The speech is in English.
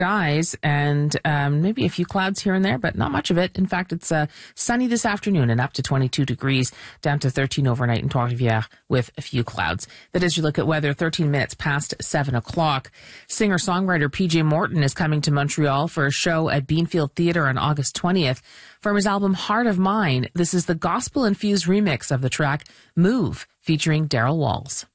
skies and maybe a few clouds here and there, but not much of it. In fact, it's sunny this afternoon and up to 22 degrees, down to 13 overnight in Trois-Rivières with a few clouds. That is your look at weather, 13 minutes past 7 o'clock. Singer-songwriter PJ Morton is coming to Montreal for a show at Beanfield Theatre on August 20th. From his album Heart of Mine, this is the gospel-infused remix of the track Move, featuring Daryl Walls.